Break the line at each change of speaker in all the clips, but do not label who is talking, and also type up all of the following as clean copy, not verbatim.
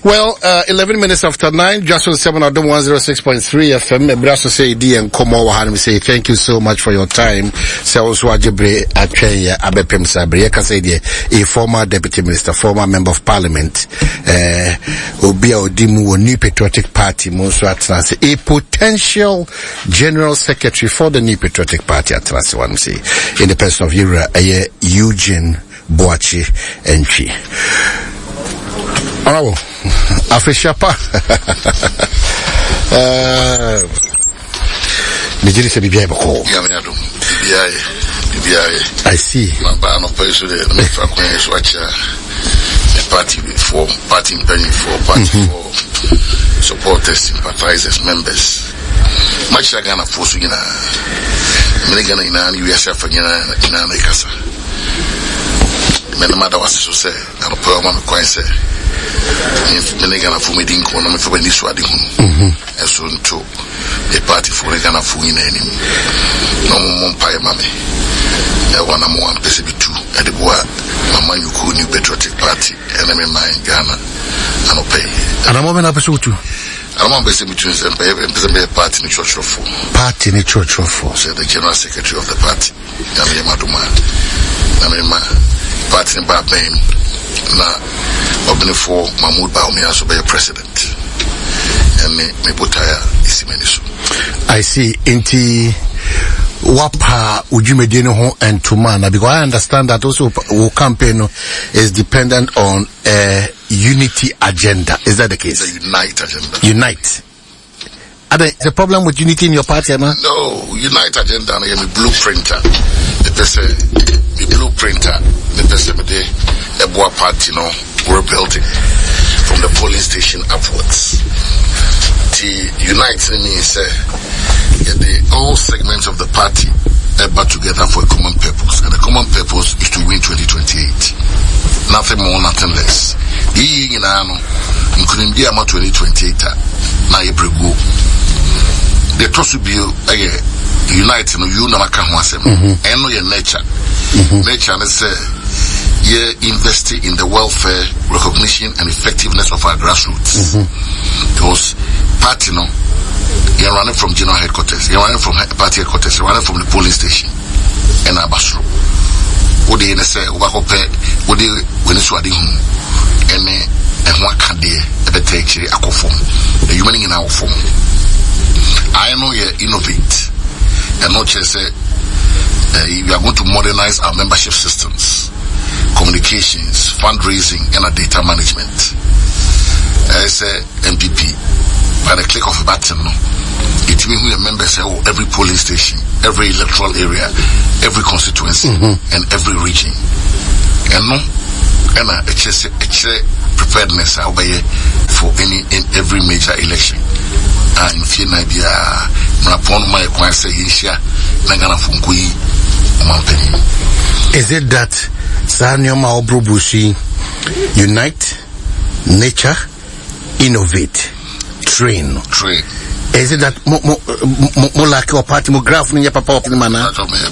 Well, 11 minutes after 9, just on 7 Adom 106.3 FM. Ebraso say D and Komo Wahani say thank you so much for your time. Say also Ajebre Atweye Abepem Sabre. Yeka say a former deputy minister, former member of parliament, Obia Odimu, New Patriotic Party, Monso Atlanse, a potential general secretary for the New Patriotic Party Atlanse, one say, in the person of Eugene Boachi Enchi. Bravo. Afishapa. Nijiri se bibia bako. I see.
Party supporters, sympathizers, members. Much Gana Fosugina. Minigana in an USF in an Ekasa. Menamada was so say, and a poor man quite say. Minigana for me didn't call me for any swadding. And soon too, a party for Regana for in any. No more pie mammy. One more Pacific 2 at the boy. Mama, you could New Patriotic Party, and I'm in my Ghana, and I'll pay.
And I'm on episode 2.
I'm on basically between them, party in the church of 4.
Party in the church of 4.
So the general secretary of the party, Yamaduma, Namima, party in Babane, na opening for Mahmoud Baumia, so be a president. And me Botaya is Menisu.
I see. Inti Wapa Ujimedino ho and Tumana, because I understand that also campaign is dependent on a unity agenda. Is that the case?
It's a unite agenda.
Unite. Are there a problem with unity in your party, Anna?
No, unite agenda. I am a blueprinter. The person, the blueprinter. The person, the Boa party, no, we're building from the polling station upwards. The unite means all segments of the party are together for a common purpose, and the common purpose is to win 2028. Nothing more, nothing less. Including the amount 2028. Now you bring the trust will be united. You know, and know your nature. Nature is investing in the welfare, recognition, and effectiveness of our grassroots. Because party, no. You're running from general headquarters, you're running from party headquarters, you're running from the polling station, and Abasro. What they say, what they when it's what they and what can they ever take a form? The human in our form. I know you innovate, and not just say we are going to modernize our membership systems, communications, fundraising, and our data management. As a MPP. By the click of a button, no. It means we are members of every polling station, every electoral area, every constituency, and every region. And no, and it's preparedness for every major election. And if you know,
is it that Sanyoma Obrubushi unite, nature, innovate? Train. Is it that more like your party more graph in your papa in manner?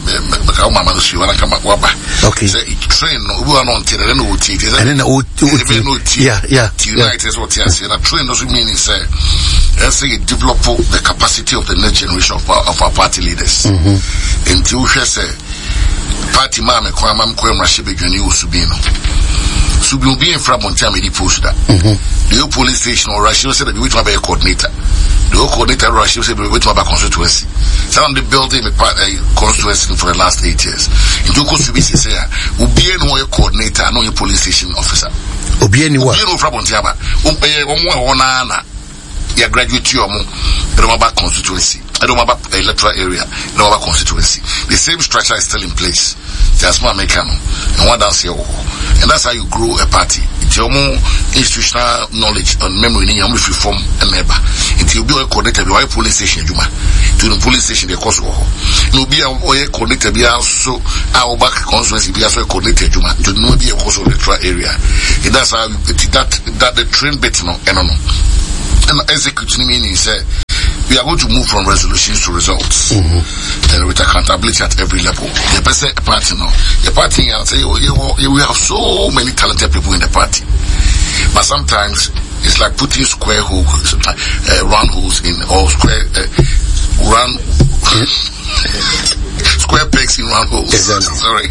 Okay.
Train we are not till then OT.
And then yeah.
Unite is what you say. That train doesn't mean let's say develop the capacity of the next generation of our party leaders. Until we say party mama kwamam kwemra shebedwani usubino. Subi be in front of Montamidi post that. The police station or Russia said that we wait to have a coordinator. The coordinator Russia said we wait to have a constituency. Some of the building a constituency for the last 8 years. In Joko Subi say, Ubi no coordinator, no police station officer.
Ubi no
from Montama. One ya graduate yomu. I don't about constituency. I don't about electoral area. I don't about constituency. The same structure is still in place. There's more mechanical. And one down here. And that's how you grow a party. It's your more institutional knowledge and memory in your reform and neighbor. Until you be a coordinator, you are a police station, Juma. To the police station, the cost of you be a coordinator, be also our back constituency, be also a coordinator, Juma. To know be a cost of electoral area. And that's how that the train bit, no, and no. And executing meaning we are going to move from resolutions to results, and with accountability at every level. The person party now, the party and say, we have so many talented people in the party, but sometimes It's like putting square holes, round holes in, or square, round, square pegs in round holes.
Exactly.
Sorry.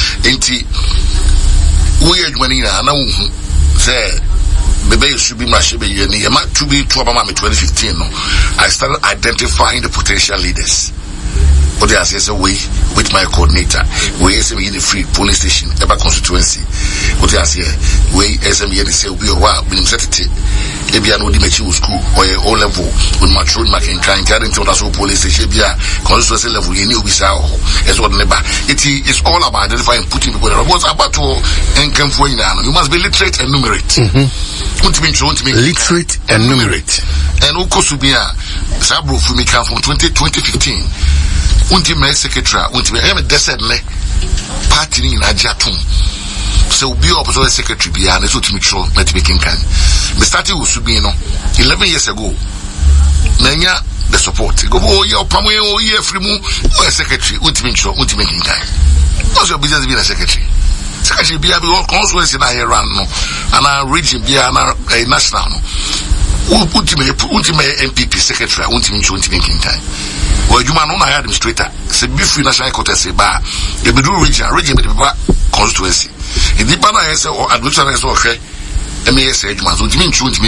We are winning now, say, maybe should be my ship, you need to be 2015. I started identifying the potential leaders. What they say away with my coordinator. We SME in the free police station, ever constituency. What they say, we SME in the say we are minimum certificate. Maybe I know the mature school or O level with mature making kind carrying to the police station. Be a constituency level, you know, we say, as what never. It is all about identifying putting people there. What's about to income for you now? You must be literate and numerate.
Literate and numerate.
And Ukosubia, Sabro Fumika from 2015. Unti me secretary, unti me decidne party in Ajatum. So be opposite secretary be and so to me show let me can. Me started with Subino 11 years ago. Nanya the support. Go your pamoe or year free mu or secretary, unti me show, unti me can. What's your business being a secretary? Secretary be all consulate in a run no and a region be a national no. Ultimate MPP secretary, ultimate can. Well, you man on my administrator, say before national headquarters, say bar, you be do region with the constituency. In the banner, I say, or administrator, is okay. MAS, you must ultimate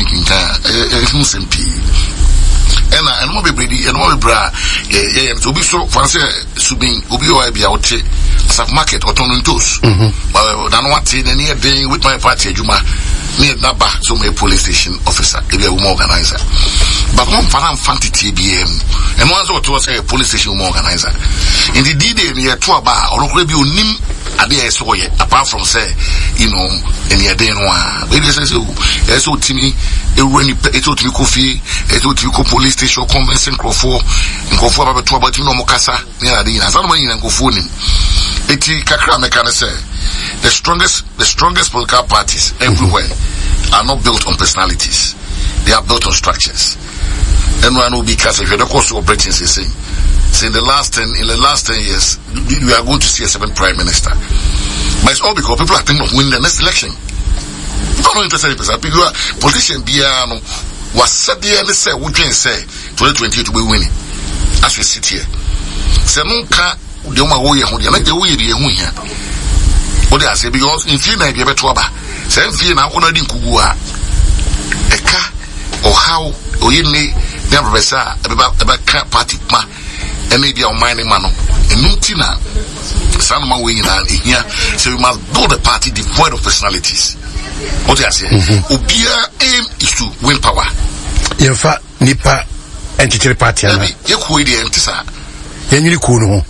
MP. And I know be ready, and all bra, to be so fancy, Subin, Ubio, be out of market or turning toes. Well, than what any day with my party, Juma. Near Naba, so my police station officer, if you're a organizer. But one fan fancy TBM, and once or two a police station organizer. In the D-Day near Tuaba, or review Nim, a day I saw it, apart from say, you know, any day one. But it says, so to me, it told me coffee, it told me police station, convincing Crawford, and go for about Tuaba, you know, Mokasa, near Adina, somebody and go for him. It's Kakra Mekana say. The strongest political parties everywhere are not built on personalities. They are built on structures. And one will be because if you're not also operating, say in the last 10 years, you are going to see a 7th prime minister. But it's all because people are thinking of winning the next election. People are not interested in person. People are politician Biano was said there and say, what can say 2028 to be winning as we sit here. Say no car the way you like the way you here. What I say because in fear be able to aba. Say fear now on didn't kugua. Eka or how or you may never about party ma and maybe our mining man and nutina Sanuma way in here. So we must build a party devoid of personalities. What I say? Ubia aim is to win power.
In fact, Nipa entity party.
You could the entisa.
Then you could know.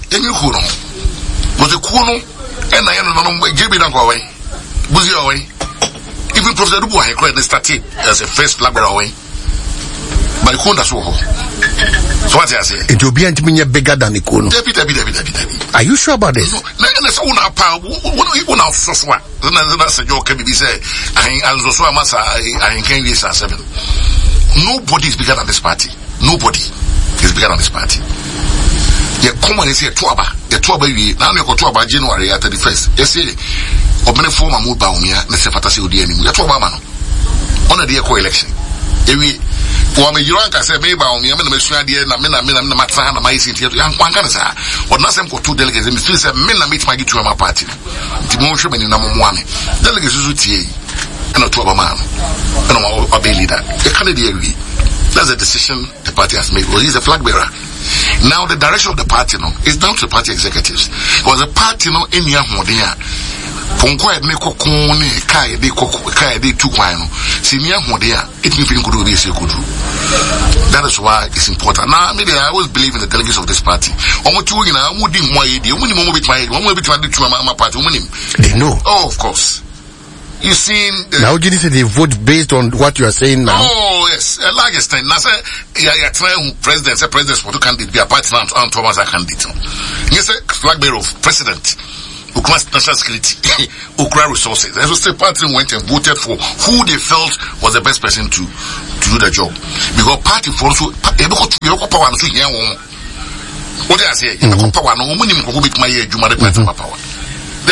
Was a kuno. And I don't know, Jimmy don't go away. Buzzy away. Even Professor Dubois, I cried the statue as a first flag away. But Kunda so. So what I say?
It will be bigger than the Kuno. Are you sure about this?
No, that's all our power. One of Soswa. That's a joke. Can be said. I also must I can't use 7. Nobody is bigger than this party. Nobody is bigger than this party. The common is here Tuaba. The Tuaba now you go Tuaba January 31st. You see, Obene former Muba Umia, let's say Fatasi Odi anymore. Tuaba man. On a dear co-election. Ewi Wame Yuranka said maybe Umia, I'm gonna idea na Matana, my city, young Wanganza, or nothing for 2 delegates, and still said men meet my to my party. Demotion in number 1. Delegates and not Tuaba man. And a bay leader. A Canadian. That's a decision the party has made. Well, he's a flag bearer. Now the direction of the party is down to the party executives. Because the party in here Ponko had neko kone kaya de 2 kwano. Senior Modia, it means could do this could do. That is why it's important. Now maybe I always believe in the delegates of this party. Almost 2 years now, would my idea, one bit my party,
they know.
Oh, of course. You seen
now you say they vote based on what you are saying now.
Oh yes, a large extent. Now say trying president for candidate be a party now and Thomas a candidate. You say flag bearer of president, Ukraine national security, Ukraine resources. And so the party went and voted for who they felt was the best person to do the job. Because party for also power to hear what I say, power no money who make my power. The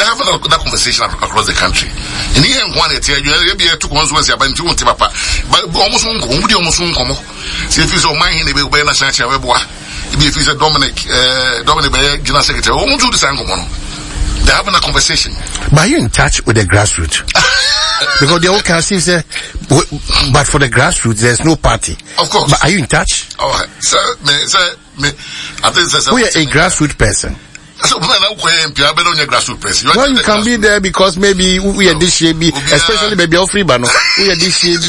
they're having that conversation across the country. In here, one tell you, maybe I took one was about 2 months, but almost won't come. See if it's on my hand, they will be a national web. If it's a Dominic General Secretary, won't do the same. They're having a conversation.
But are you in touch with the grassroots? Because the old council say, but for the grassroots, there's no party.
Of course.
But are you in touch?
Oh, sir, I think
we are a grassroots person.
So,
well, you can be there because maybe we are this year, especially maybe all free, but no, we are this year,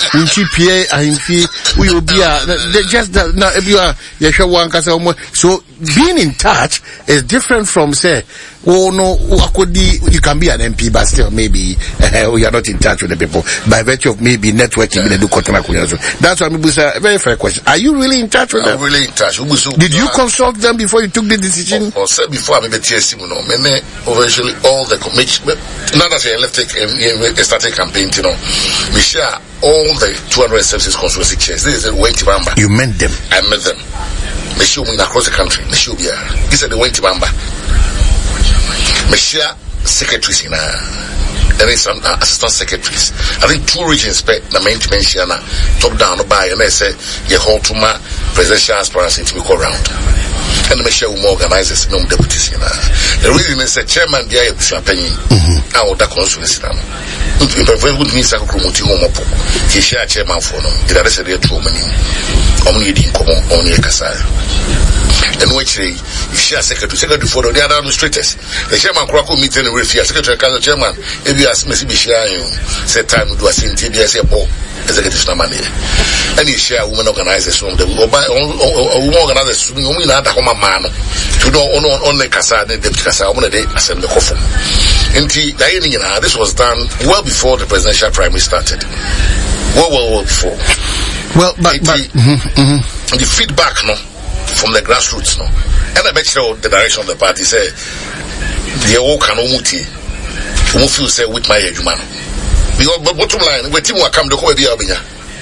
we will be just now. If you are, so being in touch is different from say, oh no, you can be an MP, but still maybe we are not in touch with the people by virtue of maybe networking. That's why it's a very fair question. Are you really in touch with them?
I'm really in touch.
Did you consult them before you took the decision?
Or said before I made the TSC, eventually all the now that I left a starting campaign, we share all the 276 constituency chairs. This is the way to Bamba.
You met them?
I met them. They show me across the country. They show me. This is the way to Bamba. We share secretaries in there is some assistant secretaries. I think 2 regions the main mention top down by and they say you hold to my presidential aspirants to go around. And the share more organizers, no deputies. The reason is the chairman the opinion. Our that constituency. If means I could home up. He share chairman for no. It is a real true money. Only in common only a casa. And which you share secretary for the other administrators. The chairman Krakow meeting and refuse secretary council chairman. If you ask me to share you, say time to do a TBS executive money. And you share women organizers from the women organizers only not a home man to know on the casa, the deputy casa, on the day assembly coffin. And this was done well before the presidential primary started. Well before.
Well, but
the feedback, no. From the grassroots, no. And I bet you the direction of the party say the all can omuti feel say with my human. Because bottom line, when team will come to Kobe Abinya.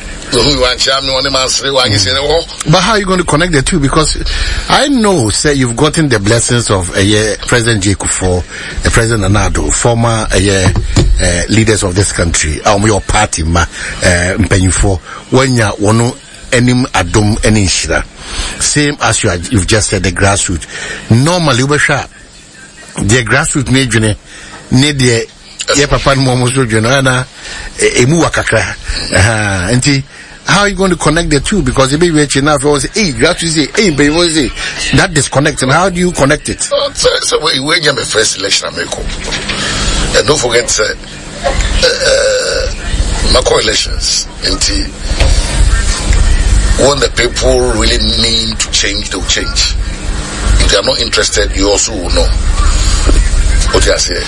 But how are you going to connect the two? Because I know, say, you've gotten the blessings of President J. Kufuor, President Nana-Addo, former leaders of this country, your party, Mpenyinfo, when you want Enim Adom Enishira. Same as you've just said, the grassroots. Normally, we shall the grassroots need the papa momoso jonana emu wakakra. How are you going to connect the two? Because if you enough, that disconnect, and how do you connect it?
So when you have a first election, and don't forget, my coalitions, when the people really mean to change, they'll change. If they are not interested, you also will know. What I say.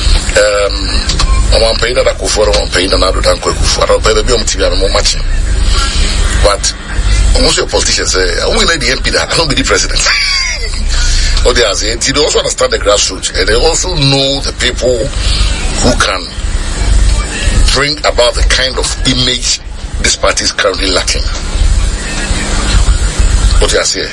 I'm paying that Kufuor, I'm paying another than Kufuor. I don't pay the BMTV, I'm more matching. But almost your politicians say, I won't let the MP that I don't be the president. What they are saying, they also understand the grassroots, and they also know the people who can bring about the kind of image this party is currently lacking. What you are saying?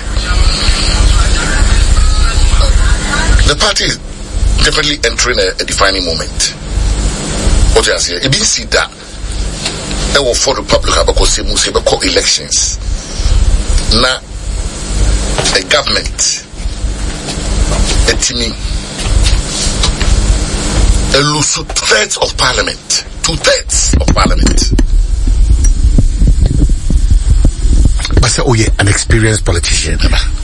The party is definitely entering a defining moment. What you are saying? It means see that there were 4 Republic because they elections. Now, the government, a team, a lose 2/3 of parliament. 2/3 of parliament.
But say, oh yeah, an experienced politician.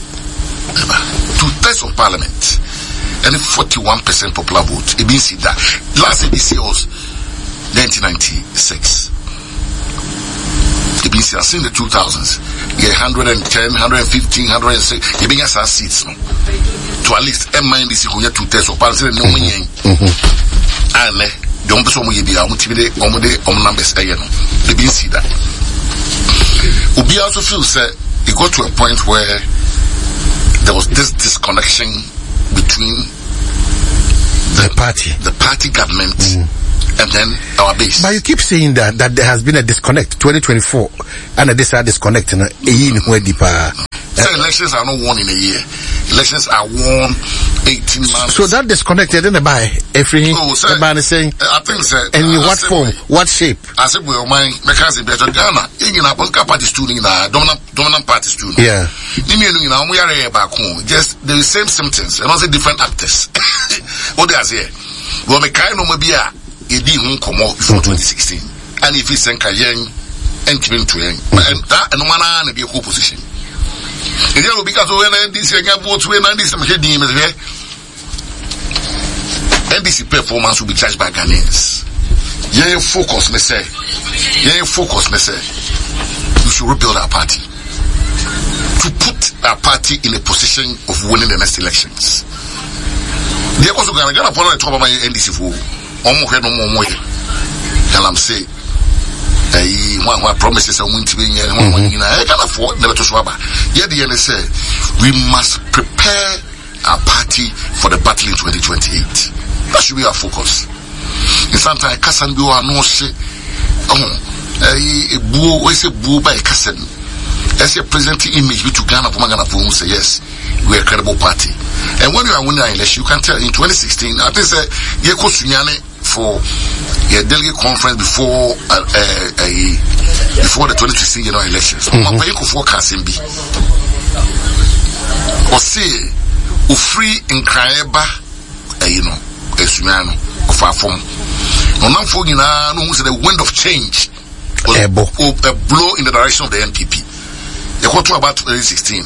2/3 of parliament. And 41% popular vote. It means that last ABC was 1996. It means in the 2000s, you 110, 115, 106. You bring us our seats, no? To at least MNDC who had 2/3 of parliament. And the only person we be numbers. They didn't see that. Ubi also feels that it got to a point where there was this disconnection between
the party
government and then our base.
But you keep saying that there has been a disconnect. 2024 and this are disconnect in a deeper
So elections are not won in a year. Elections are won 18 months.
So that disconnected in the buy everything. The man is saying,
I think so.
And in what form? What shape?
I said, well, my cousin better Ghana. In a party student, dominant party student.
Yeah.
We are back home. Just the same symptoms and also different actors. What they are saying. Well, me kind of maybe a did come out before 2016. And if it's Kayen and Kim to him, and that and one be a whole position. And then because when NDC votes when NDC NDC performance will be judged by Ghanaians. Yeah, focus, me say. Yeah, focus, me say. We should rebuild our party to put our party in a position of winning the next elections. They also gonna follow the top of my NDC for almost no more. And I'm saying, one promises I win to be here. I can afford never to swab. Yet the NSA, we must prepare our party for the battle in 2028. That should be our focus. In sometimes, Kassan do our no shit. A boo, I say boo by Kassan. As a presenting image to Ghana for Ghana for say yes, we're a credible party. And when you are winning an election, you can tell in 2016, I think that Yeko Sunyane for a delegate conference before the 2016 general elections. Mapayeko forecast be or say free in Kraeba, a Sunyano of our form. No, not for you know, the wind of change was a blow in the direction of the NPP. They got to about 2016.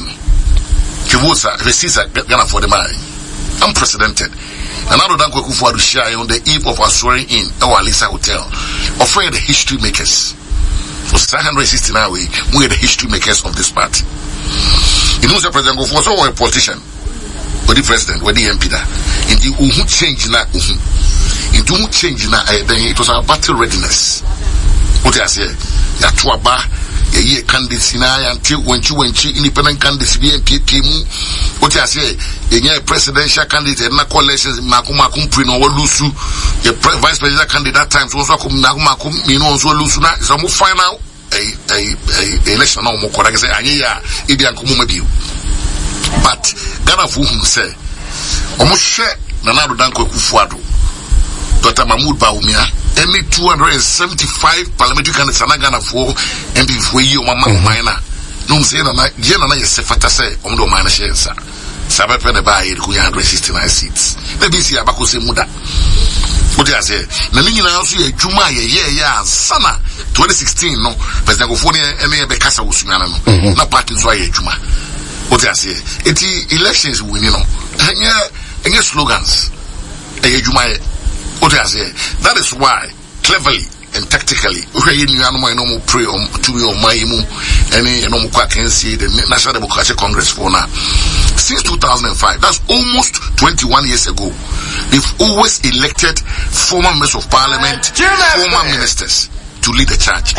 Ghana for the man. Unprecedented. And now Danko Kufuor share on the eve of our swearing in our Alisa Hotel, offering the history makers. For 169 we are the history makers of this party. You know, the President Kufuor was a politician, or the president, or the MP. In the change now, into change now, it was our battle readiness. What I say, Yatuaba. A candidates until when you independent candidates be PPM. What I say, a presidential candidate, na coalitions, Makuma Kumpri, no Lusu, a vice presidential candidate times also Makum, also Lusuna, some final a election no more correct. Say, Idian Kumumabu. But Ghana for whom say, almost share Nanado Danko Kufuado, Dr. Mahmoud Baumia. Any 275 parliamentary candidates are Ghana for MP for you, Mama Minor. No, say, Jenna is a fata say, on the minor shares. Sabapen by 169 seats. Maybe see Abaco Muda. What I say, Nanina also a Juma, yeah, Sana 2016, no, President Gofonia, and a Casa Usmano, not parties why a Juma. What I say, elections win, and your slogans, a Juma. What I say, that is why cleverly and tactically, we no pray to be on my any can see the National Democratic Congress for now. Since 2005, that's almost 21 years ago, they've always elected former members of parliament, former ministers to lead the charge.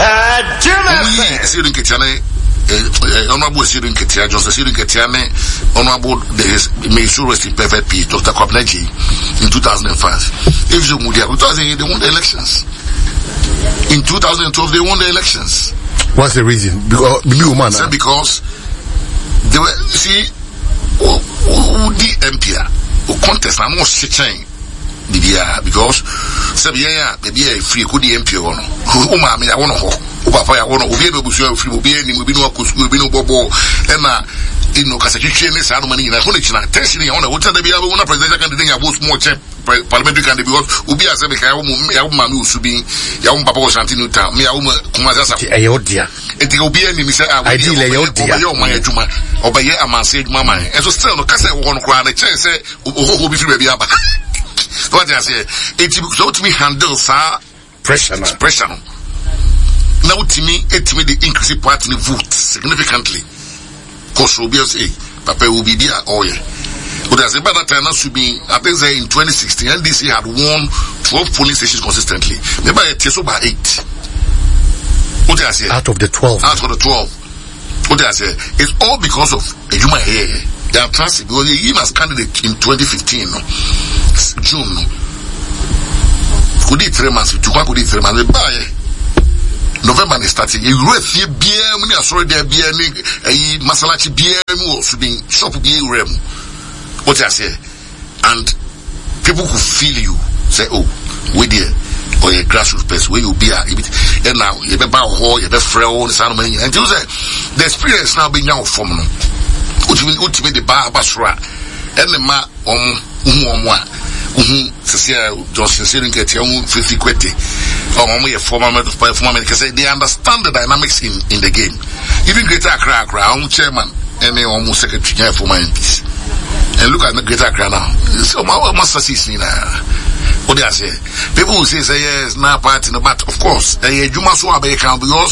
Honorable Sirin Ketia, Johnson Sirin Ketiane, Honorable, may so rest in perfect peace, Dr. Kwabneji, in 2005. If you move there, they won the elections. In 2012, they won the elections.
What's the reason?
Because they were, you see, the MP, who contest, I'm not shitting. Because maybe a free could the MP on who I want to Papa, I want to be able to free will be any bobo and Cassachusetts is out of money in a connection. Attention on what the other presidential candidate was more parliamentary candidate because Ubi as a Manu Subi, Yaum Papa Santino Town, Miauma Kumazasa, Ayodia, and the Obian, Mr. Ideally, my Juma, or by a man said, Mamma, and so still no Cassa won't cry, a chance, who be free. What I say, it's me handle, sir, pressure. Now to me, the increase party vote significantly. Cause will be say, Papa will be there, oh yeah. But as a better time, should be, I think in 2016, NDC had won 12 polling stations consistently. Maybe I test over 8. What I say?
Out of the 12.
What I say? It's all because of Ejuma here. They are transit because he was candidate in 2015, June. Could it 3 months? Could it 3 months? November is starting. You read the beer, many are sorry there beer, a masalachi beer, so being shop beer rem. What I say, and people who feel you say, oh, we dear, or a grassroots person, where you be and now you be about whole, you be frail, and you say the experience now being now from ultimately the bar basra and the ma Johnson saying get your own 50 quetti or former because they understand the dynamics in the game. Even Greater Accra, own chairman and the almost secretary for my MPs. And look at the Greater Accra now. So my master season what do I say? People will say yes, now party, but of course, you must have a account because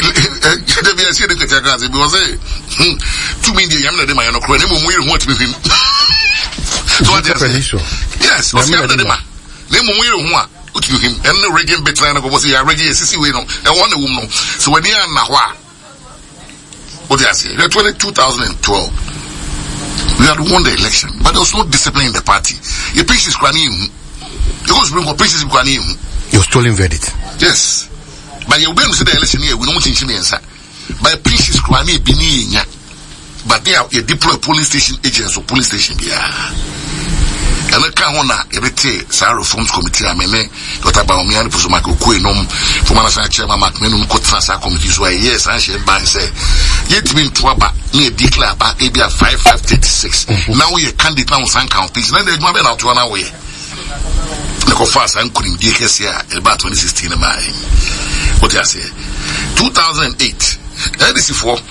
to me, the young lady, my own credit, we want to be him. So what do I say? Yes, what's the other man? Name we want to him, and the reggae betrayal was the reggae, sissy, we know, and one woman. So when you are now, what do I say? 2012. We had won the election, but there was no discipline in the party. Your peace is crying. Because we were pieces of Guanim.
Your stolen verdict.
Yes. But you went to the election here, we don't change the answer. By pieces, Guani, Bini, but they are deploy police station agents or police station. Yeah. And I can't honor every day, Sarah Reforms Committee, I mean, got about me and for some Queenum, for Manasa Chairman Macminum, Court Transfer Committee, so yes, I should buy and say, yet been to about near declare about ABR 5536. Now we are candidate now, some counties, then they're not out to run away. Go fast and couldn't be here about 2016. What do I say? 2008. This is for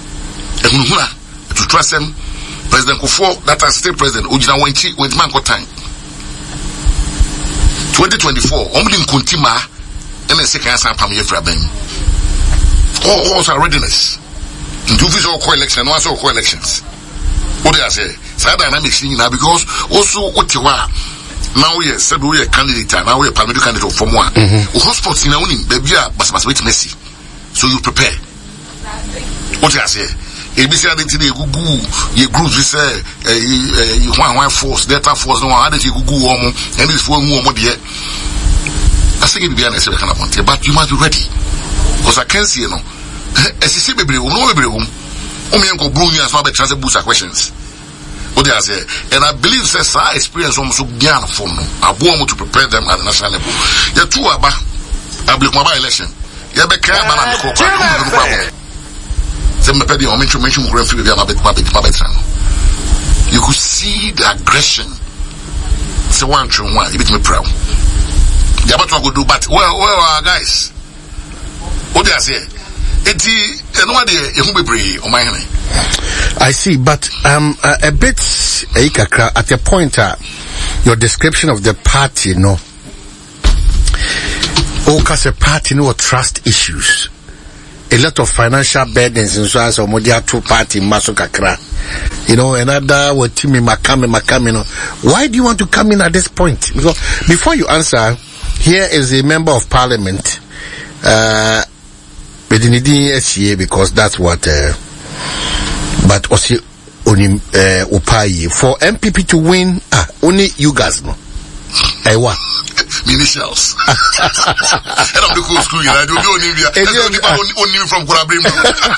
to trust him. President Kufuor, that is state president, Ujina Wenchi, with Manko time. 2024, only in Kuntima, and the second answer, Pamir Frabem. All our readiness. Do visual co-election and also co-elections. What do I say? So that dynamics now because also what you are. Now we are said we are candidate, now we are parliamentary candidate for one. Hotspots in our own, baby, but wait, Messi. So you prepare. What do I say? ABC identity, Google, your group, you say, you want force, data force, no one added you Google, and this for more, I think it be an essay kind of one, but you must be ready. Because I can see, you know, as you see, baby, no, baby, only Uncle Bruno has not been transferred questions. What they say, and I believe says our experience almost again for no. I want to prepare them at the national level. The two about I believe my election. You be care man and the problem. Some people you mention you could see the aggression. So one true one, you bit me proud. The about to go do but well guys. What they say?
I see, but a bit at the point your description of the party, no, because a party no trust issues, a lot of financial burdens, and so as a media two party Masukakra, you know, another what Timmy Makame, no. Why do you want to come in at this point? Because before you answer, here is a member of parliament. Because that's what but also only Upai for MPP to win only you guys no what
initials and of the cool school I do only from Kurabrim.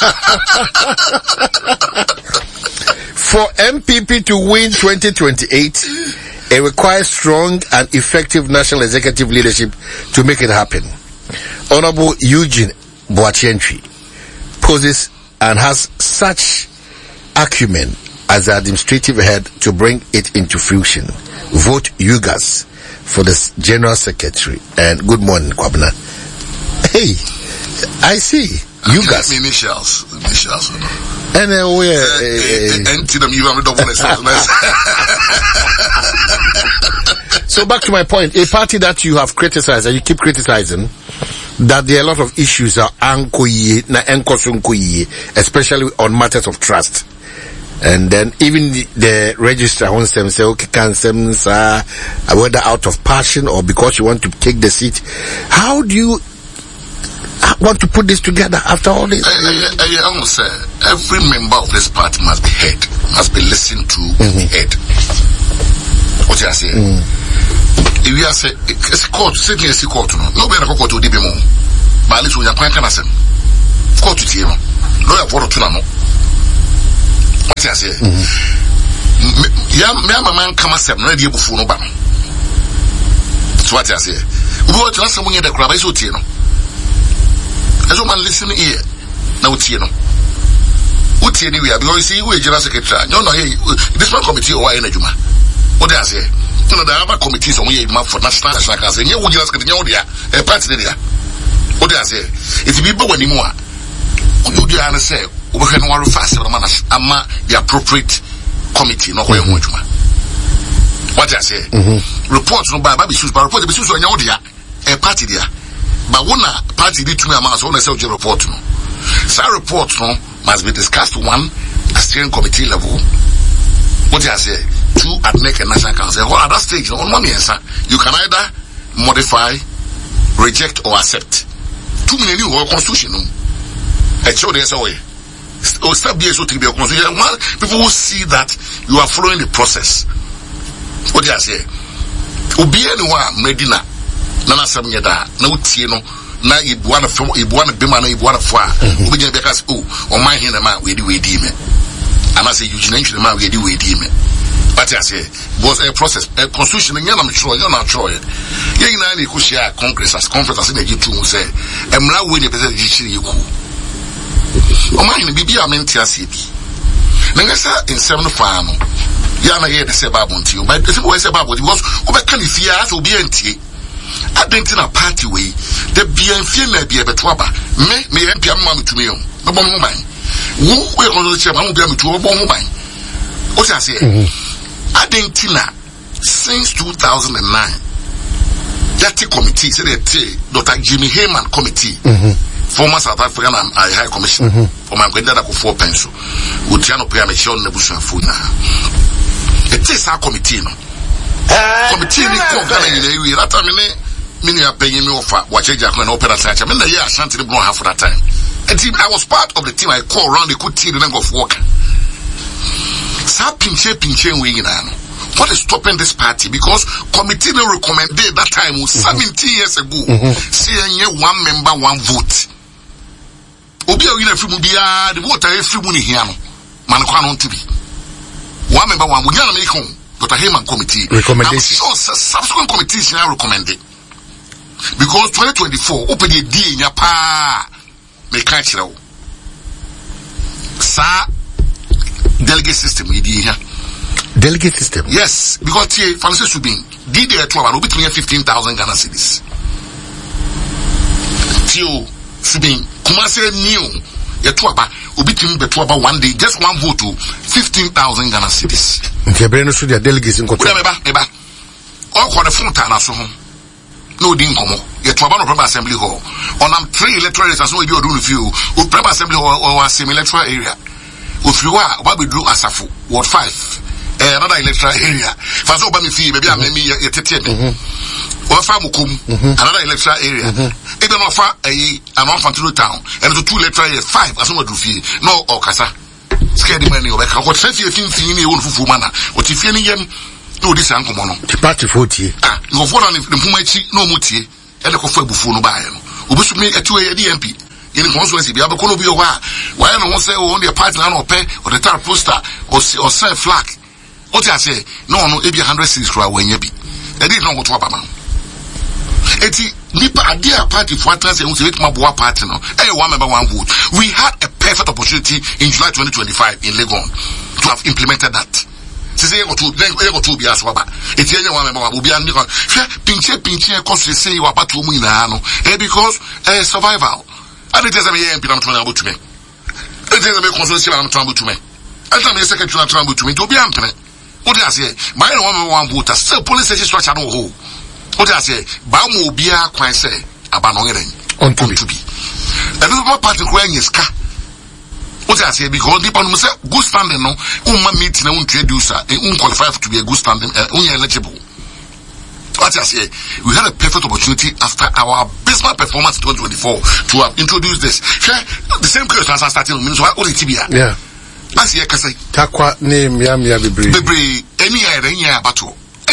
For MPP to win 2028 it requires strong and effective national executive leadership to make it happen. Honorable Eugene Boachientri poses and has such acumen as the administrative head to bring it into fruition. Vote UGAS for the General Secretary. And good morning, Kwabena. Hey, I see. UGAS.
Initials.
And so back to my point, a party that you have criticized and you keep criticizing, that there are a lot of issues especially on matters of trust. And then even the registrar wants them say, okay, can some whether out of passion or because you want to take the seat. How do you want to put this together after all this?
I almost say every member of this party must be heard, must be listened to, heard. What you say? If you say it's court, sitting as a court, nobody court to be more. But at least we are quite innocent. Court to you. Lawyer for the Tunamo. What I say? Yeah, man, come as seven, ready before no ban. So what I say? We want to ask someone in the crowd, is what you know. As a man listening here, now it's you know. What's anywhere because you see, we're general secretary. No, this one committee or any Juma. What I say? No, the other committees on here for national council. You would just get a party there. What I say? It's people when you want. You do understand? We can work faster than the appropriate committee. No way, Juma. What I say? Reports no by baby shoes, but report the shoes on your a party there. But one party did to me a mass on a social report. So report no must be discussed one at steering committee level. What I say? Two at NEC and National Council. Well, at that stage, on one answer, you can either modify, reject, or accept. 2 million new constitution. I show this away. Or stop the so to be a constitution. People will see that you are following the process. What do I say? Ubi anyone Medina Nana Samyada, no Tino. Na ibuana bema na ibuana fwa ubije be kasi o man hin na ma we di me and I say Eugene the man we di me but I say was a process a constitution nya na mtro nya na tro ye na na ikushia congress as conference na gitu mu say emra we ne be say gichiri yiku o man hin bibia menti ase bi na ngasa in 75 no ya na ye de se babu nti o but if we say babu because o be kan ifia so obi antie Adentina party way, the BNF may be a betwaba. Me MP am to me. No bomb mine. Who will on the chairman will be able to a bomb mine. What I say? Adentina since 2009. That committee said Dr. Jimmy Heyman committee. Former South African High Commission for my granddad for 4 pencil. Utiano Piamation Nebusan Funa. It is our committee. Committee in the area that time. Many are paying me offer watch a jackman opera such. I mean, the year I shan't even half that time. And I was part of the team I call around the good team and go for work. Sa pinche wing. What is stopping this party? Because committee no recommended that time was 17 years ago. Saying 1 member, 1 vote. Obia win a few the vote I free money here. Man can't to be 1 member, 1 would not make home. Dr. Heyman committee recommendation. Subsequent committees now recommended. Because 2024, open the D in your pa, make catch you. Sa delegate system, here.
Delegate system?
Yes, because here, Francis Subin, did there 12 and between 15,000 Ghana cedis. Tio Subin, Kumase new, your 12 between the 12 1 day, just 1 vote to 15,000 Ghana cedis.
Breno should their delegates in control.
Eba. All call the front and so home. No dinkomo. Yet to a assembly hall. On 3 electoral areas, so we do with you. Upreba assembly hall or semi electoral area. If you are, what we do as a Ward 5. Another electoral area. Faso Bami fee, maybe I may be a tete. Or Famukum, another electoral area. Even offer an orphan to the town. And the 2 electoral areas, 5 as soon as you fee. No, or Casa. Scared money over. What sense you think in your own Fufumana? What if any no, this uncle mono.
The party 40.
You have one of the Pumachi, no muti, and the Kofu Bufuno by him. Ubus me a 2 DMP. In the constituency, be able to be a while. Why I don't say only a partner or pay or the tar poster or sell flag. What I say, no, it be 106 crowd when you be. I didn't know what to about. Eti, Nipa, a dear party for us and we my boy partner. Hey, 1 member, 1 vote. We had a perfect opportunity in July 2025 in Legon to have implemented that. Say go to be as waba. It's any one member will be an pinche cause say you about to win because survival. And it is a MP I'm talking about to me. It is a consultation I'm talking about to me. I tell me secretary I'm talking about to me to be amped. What do I say? My 1 voter still police station structure no hole. What do I say? Bamu be a quite say about on to be. And this party crying is car. What I say because the people say good standing no, meet no introducer, qualified to be a good standing, eligible. What I say, we had a perfect opportunity after our abysmal performance in 2024 to have introduced this. The same question as I started with means what Tibia. Yeah. As you can say,
Takwa name Yamia Bibri.
Any area battle.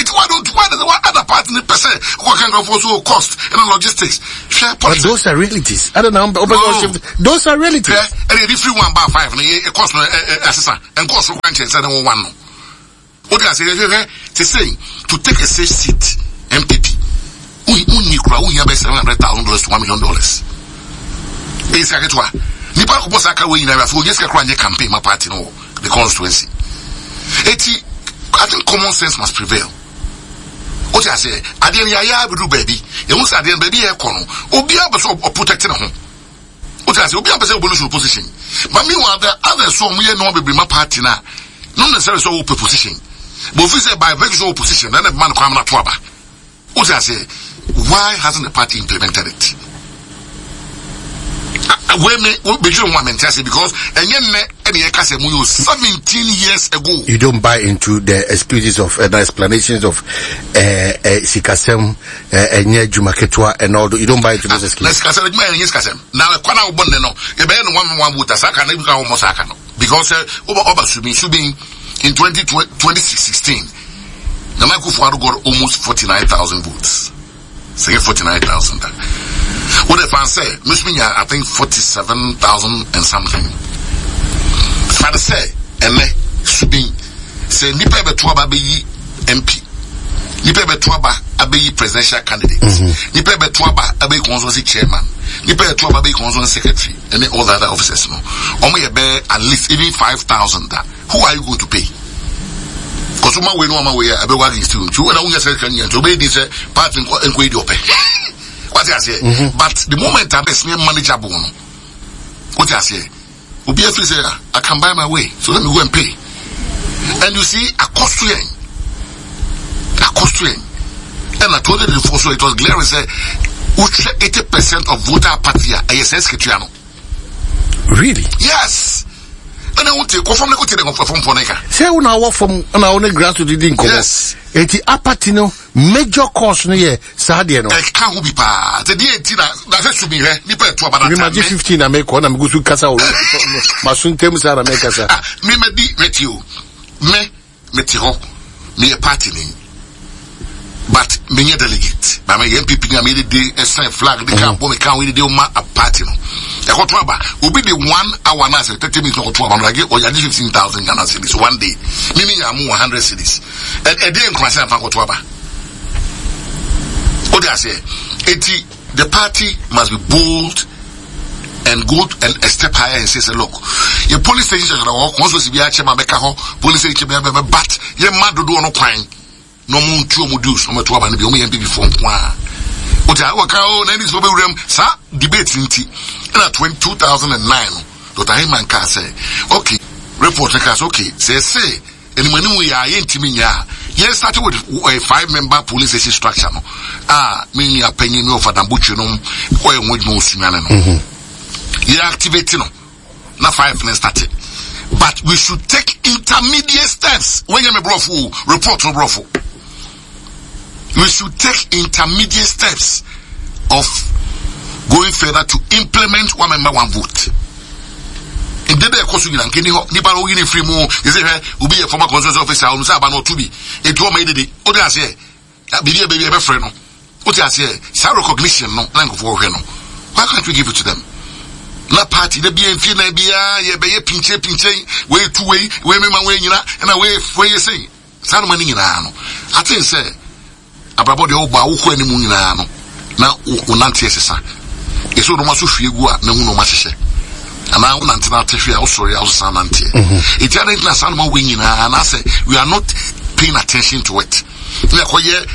It's why does the other party in percent what can go for so cost and logistics?
But those are realities. I don't know. Those are realities.
And if you want by 5 and a cost assessor and cost for branches and one. What I say to say to take a safe seat MPP. We have $700,000 to $1 million. It's a getwa. Nipa Kubosaka we never for just campaign my party no the constituency. I think common sense must prevail. What I say, I didn't do baby. You must have baby a corner. Obia or protecting home. What I say, Obia position. But meanwhile, the other so we are not be my party now. Not necessarily so open position. But if we say by virtual position, then the man come not trouble. What I say, why hasn't the party implemented it? Because 17 years ago.
You don't buy into the excuses of the explanations of Sikasem, Jumaketwa, and all. You don't buy into those excuses.
Now, because in 2016, the Michael Fuado got almost 49,000 votes. Say 49,000. What if I say, I think 47,000 and something. Father say, and Subin say, Nipa Betuaba be MP. Nipa Betuaba be presidential candidate. Nipa Betuaba be consultancy chairman. Nipa Betuaba be consultancy secretary. And all the other officers. No, only at least even 5,000. Who are you going to pay? Because we know my way, I be working still. You and I will say, to be this part and quid your pay. What I say, but the moment I best manageable, what I say, Obiafi say, I can buy my way, so let me go and pay. And you see, a cost to and I told you before, so it was clear. Say, 80% of voter party are ISS Kitriano.
Really?
Yes. And I want to go from the Foneka.
Say, when I walk from our grass to the Dinko. Yes. Eti apatino major cause no ye sadia no.
E ka ho bi pa. Te die enti na se be he ni pa to abana.
Me ma 15 na me ko na me gusu kasa o. Masuntem sa na me kasa.
Me ma di retio. Me ti ho. Me a party ni. But me nye delegate. Ba me MPP na me dey sign flag dey can bo me can we dey o ma a party no. E ko to aba. Obi dey 1 hour na say 30 minutes ko to aba no like o ya 15,000 Ghana cedis one day. Me nya am 100 cedis. E dey nkwasa fa ko to aba. What do I say? The party must be bold and go and a step higher and say, look, your police station are all constantly be a chairman, police station, but your mad do no crime. No moon, 2 modules, no matter what, and be only before one. What I work out, and this will be room, sir, debates in tea. And at 2009, Dr. Heyman can say, okay, reporter can say, say, and when we are intimate, yes, started with a 5-member police station structure. Meaning a penny no for Dambuchinum, or with no Simano. You're activating, not 5 and started. But we should take intermediate steps. When you're a brothel, report to brothel. We should take intermediate steps of going further to implement 1 member 1 vote. In the day, of course, you can nipa no win free mo. You say, will be a former consultant officer, or Saba no to be. It will make it. What I say, baby, a friend. What I say, some recognition, no, language for no. Why can't we give it to them? Na party, the BNP, ye be a pinche, way 2 way, way me my way, and away for you say, some money in ano. I think, say, about the old Bauko and Munano. Now, Unantiesa. It's all the Masufiagua, no Mashe. And I want to also sound anti. It's a son winning, and I say we are not paying attention to it.